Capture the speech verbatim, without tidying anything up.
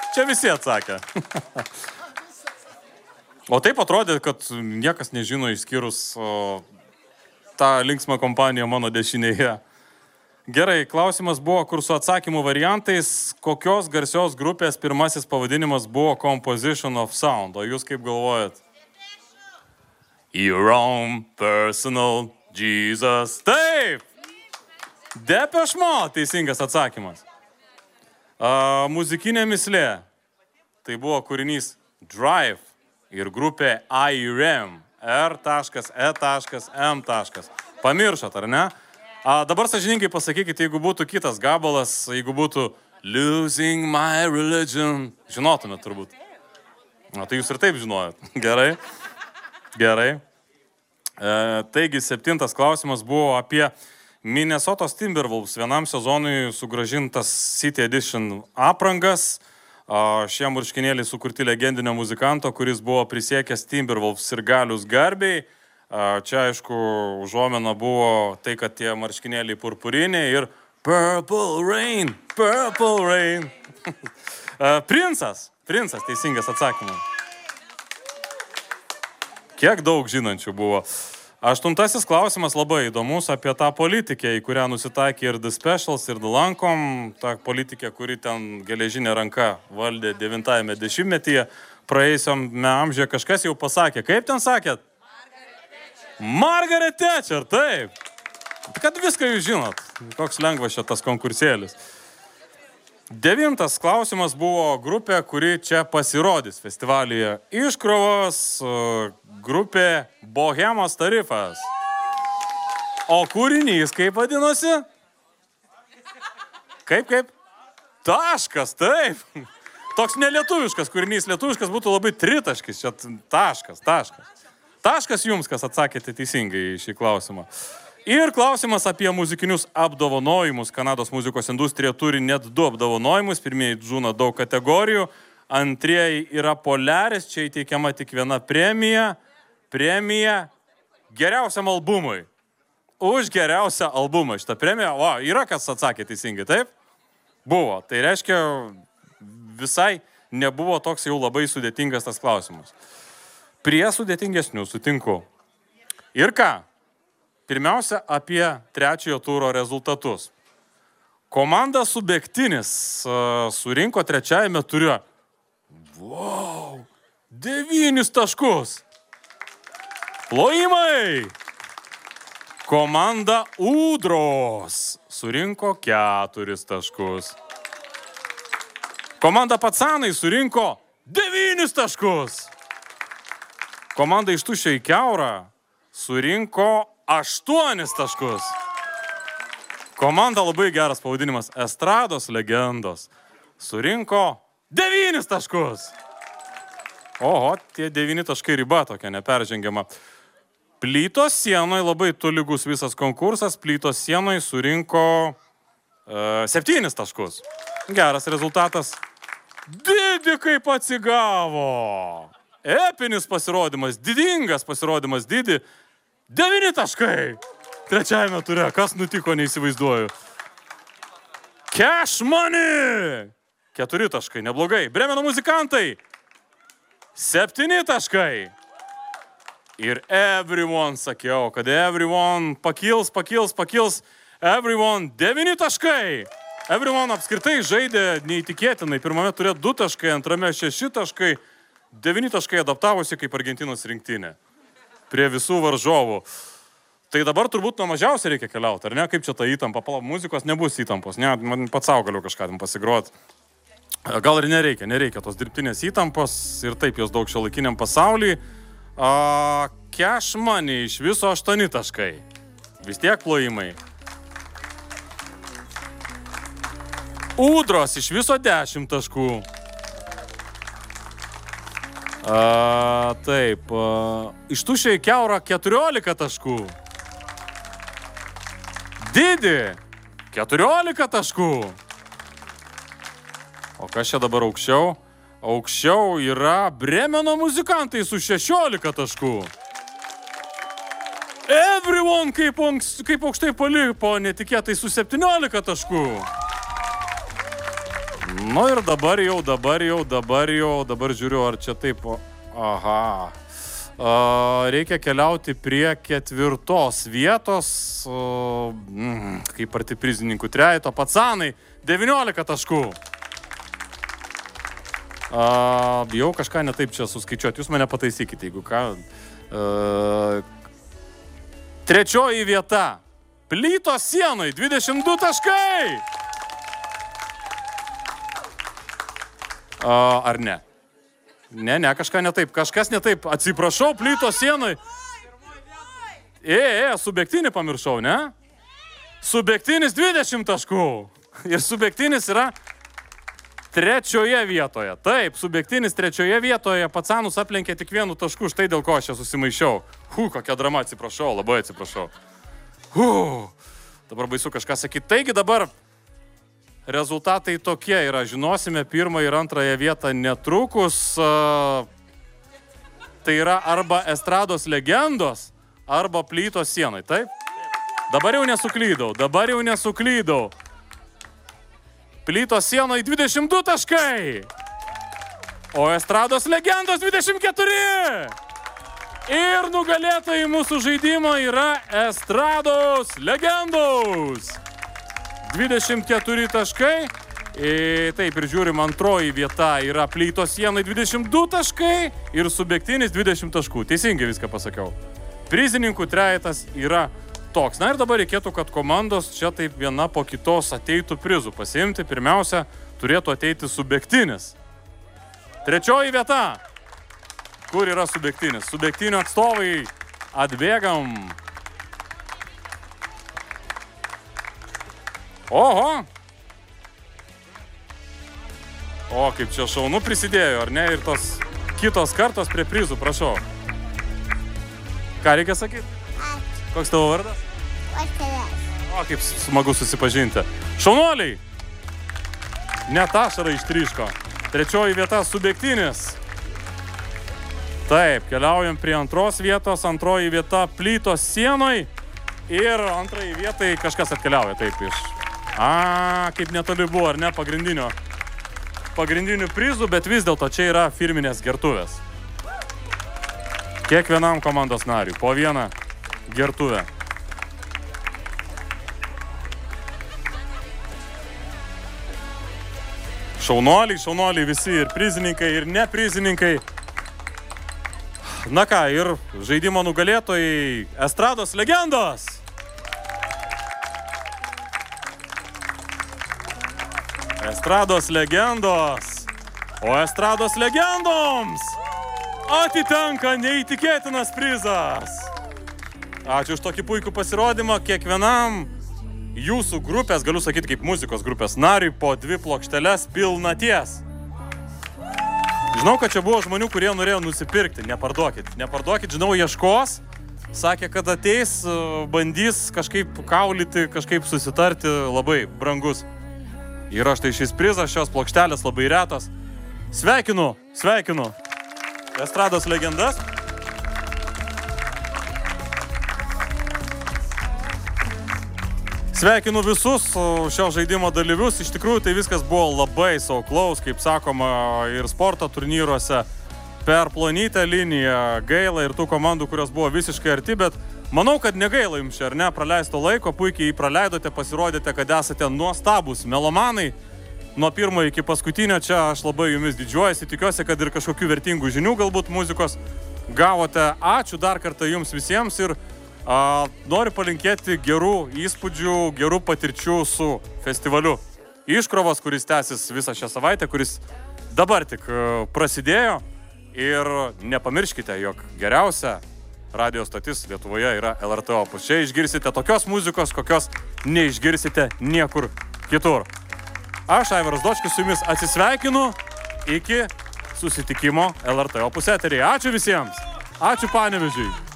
Čia visi atsakė. O taip atrodė, kad niekas nežino išskyrus o, tą linksmą kompaniją mano dešinėje. Gerai, klausimas buvo, kur su atsakymų variantais, kokios garsios grupės pirmasis pavadinimas buvo Composition of Sound. O jūs kaip galvojat? Your own personal Jesus. Taip! Depeche Mode, teisingas atsakymas. A, muzikinė mislė. Tai buvo kūrinys Drive ir grupė I R E M. R E M. Pamiršot, ar ne? A, dabar sąžininkai pasakykite, jeigu būtų kitas gabalas, jeigu būtų Losing my religion. Žinotumėt turbūt. Na, tai jūs ir taip žinojot. Gerai. Gerai. E, taigi, septintas klausimas buvo apie Minnesotos Timberwolves vienam sezonui sugrąžintas City Edition aprangas. A, šie marškinėliai sukurti legendinio muzikanto, kuris buvo prisiekęs Timberwolves ir galius garbiai. Čia, aišku, užuomina buvo tai, kad tie marškinėliai purpuriniai ir Purple Rain, Purple Rain. Princas, princas, teisingas atsakymas. Kiek daug žinančių buvo. Aštuntasis klausimas labai įdomus apie tą politikę, į kurią nusitaikė ir The Specials, ir The Lancome. Ta politikė, kuri ten geležinė ranka valdė devintajame dešimtmetyje. Praėjusiame amžiuje kažkas jau pasakė. Kaip ten sakėt? Margaret Thatcher, taip. Kad viską jūs žinot. Koks lengvas šitas konkursėlis. Devintas klausimas buvo grupė, kuri čia pasirodys festivalyje. Iškrovos grupė Bohemos Tarifas. O kūrinys kaip vadinosi? Kaip, kaip? Taškas, taip. Toks nelietuviškas kūrinys. Lietuviškas būtų labai tritaškis. Čia taškas, taškas. Taškas jums, kas atsakėte teisingai šį klausimą. Ir klausimas apie muzikinius apdovanojimus. Kanados muzikos industrija turi net du apdovanojimus. Pirmieji žūna daug kategorijų. Antrieji yra Polaris. Čia įteikiama tik viena premija. Premija geriausiam albumui. Už geriausią albumą šitą premiją. O, yra kas atsakė teisingai, taip? Buvo. Tai reiškia, visai nebuvo toks jau labai sudėtingas tas klausimas. Prie sudėtingesnių sutinku. Ir ką? Pirmiausia, apie trečiojo turo rezultatus. Komanda Subektinis uh, surinko trečiajame ture. Wow! Devynis taškus. Plojimai! Komanda Ūdros surinko keturis taškus. Komanda Pacanai surinko devynis taškus. Komanda iš Tuščio į Kiaurą surinko aštuonis taškus. Komanda labai geras pavadinimas Estrados legendos surinko devynis taškus. Oho, tie devyni taškai riba tokia neperžengiama. Plytos sienoje labai tolygus visas konkursas. Plytos sienoje surinko uh, septynis taškus. Geras rezultatas. Didi kaip atsigavo. Epinis pasirodymas, didingas pasirodymas, Didi. Devyni taškai. Trečiajame ture. Kas nutiko, neįsivaizduoju. Cash Money. Keturi taškai, neblogai. Bremeno muzikantai. Septyni taškai. Ir Everyone, sakiau, kad Everyone pakils, pakils, pakils. Everyone, devyni taškai. Everyone apskritai žaidė neįtikėtinai. Pirmame ture du taškai, antrame šeši taškai. Devyni taškai adaptavosi kaip Argentinos rinktinė. Prie visų varžovų. Tai dabar turbūt nuo mažiausiai reikia keliauti, ar ne? Kaip čia ta įtampa? Muzikos nebus įtampos. Ne, man pats savo galiu kažką tam pasigroti. Gal ir nereikia, nereikia tos dirbtinės įtampos. Ir taip jos daug šiuolaikiniam pasaulyje. A, Cash Money iš viso aštuoni taškai. Vis tiek plojimai. Ūdros iš viso dešimt taškų. A, taip. A, iš Tuščio į Kiaurą keturiolika taškų. Didi keturiolika taškų. O kas čia dabar aukščiau? Aukščiau yra Bremeno muzikantai su šešiolika taškų. Everyone kaip, kaip aukštai palipo netikėtai su septyniolika taškų. Nu ir dabar jau, dabar jau, dabar jau, dabar žiūriu, ar čia taip, aha. Reikia keliauti prie ketvirtos vietos, kaip arti prizininkų trejeto, Pacanai, devyniolika taškų. Bijau kažką netaip čia suskaičiuoti, jūs mane pataisykite, jeigu ką. Trečioji vieta, Plytos sienoj, dvidešimt du taškai. Ar ne? Ne, ne, kažką netaip, kažkas netaip, atsiprašau, Plytos sienoj. E, e, subjektinį pamiršau, ne? Subjektinis dvidešimt taškų. Ir subjektinis yra trečioje vietoje. Taip, subjektinis trečioje vietoje, Pacanus aplenkė tik vienu tašku, štai dėl ko aš čia susimaišiau. Hu, kokia drama, atsiprašau, labai atsiprašau. Hu, dabar baisu kažką sakyti. Taigi dabar rezultatai tokie yra. Žinosime pirmą ir antrąją vietą netrukus. Tai yra arba Estrados legendos, arba Plytos sienai, taip? Dabar jau nesuklydau, dabar jau nesuklydau. Plytos sienai dvidešimt du taškai. O Estrados legendos dvidešimt keturi. Ir nugalėtojai mūsų žaidimo yra Estrados legendos. dvidešimt keturi taškai. E, taip, ir žiūrim, antroji vieta yra Plytos sienai dvidešimt du taškai ir subjektinis dvidešimt taškų. Teisingai viską pasakiau. Prizininkų trejetas yra toks. Na ir dabar reikėtų, kad komandos čia taip viena po kitos ateitų prizų pasiimti. Pirmiausia, turėtų ateiti subjektinis. Trečioji vieta. Kur yra subjektinis? Subjektinio atstovai atbėgam. Oho! O, kaip čia šaunu prisidėjo, ar ne? Ir tos kitos kartos prie prizų, prašau. Ką reikia sakyti? Ačiū. Koks tavo vardas? Otelės. O, kaip smagu susipažinti. Šaunuoliai! Net ašara ištryško. Trečioji vieta subjektinis. Taip, keliaujam prie antros vietos. Antroji vieta Plytos sienoj. Ir antrai vietai kažkas atkeliauja taip iš... A, kaip netoli buvo, ar ne, pagrindinio, pagrindinių prizų, bet vis dėlto čia yra firminės gertuvės. Kiekvienam komandos nariui po vieną gertuvę. Šaunuoliai, šaunuoliai visi, ir prizininkai, ir neprizininkai. Na ką, ir žaidimo nugalėtojai Estrados legendos. Estrados legendos. O Estrados legendoms atitenka neįtikėtinas prizas. Ačiū už tokį puikų pasirodymą. Kiekvienam jūsų grupės, galiu sakyti kaip muzikos grupės nariui, po dvi plokšteles pilnaties. Žinau, kad čia buvo žmonių, kurie norėjo nusipirkti. Neparduokit, neparduokit, žinau, ieškos. Sakė, kad ateis, bandys kažkaip kaulyti, kažkaip susitarti, labai brangus. Yra štai šis prizas, šios plokštelės labai retos. Sveikinu, sveikinu Estrados legendas. Sveikinu visus šio žaidimo dalyvius. Iš tikrųjų, tai viskas buvo labai so close, kaip sakoma, ir sporto turnyruose per plonytę liniją. Gaila ir tų komandų, kurios buvo visiškai arti, bet manau, kad negaila jums čia, ar ne, praleisto laiko, puikiai jį praleidote, pasirodėte, kad esate nuostabūs melomanai. Nuo pirmo iki paskutinio čia aš labai jumis didžiuojasi, tikiuosi, kad ir kažkokių vertingų žinių galbūt muzikos gavote. Ačiū dar kartą jums visiems ir a, noriu palinkėti gerų įspūdžių, gerų patirčių su festivaliu Iškrovos, kuris tęsis visą šią savaitę, kuris dabar tik prasidėjo. Ir nepamirškite, jog geriausia radio stotis Lietuvoje yra L R T Opus. Čia išgirsite tokios muzikos, kokios neišgirsite niekur kitur. Aš, Aivaras Dočkus, su jumis atsisveikinu iki susitikimo L R T Opus eteryje. Ačiū visiems. Ačiū Panevėžiui.